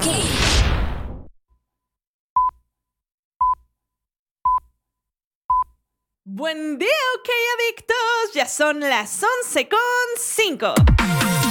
Buen día, OK Adictos. Ya son las 11:05.